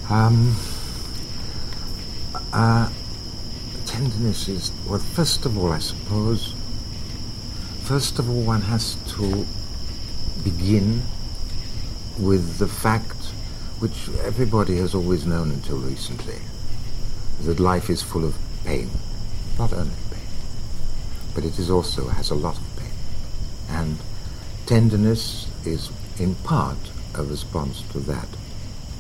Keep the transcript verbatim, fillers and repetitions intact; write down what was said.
Um, uh, tenderness is, well, first of all, I suppose, first of all, one has to begin with the fact, which everybody has always known until recently, that life is full of pain. Not only pain, but it is also has a lot of pain. And tenderness is in part a response to that.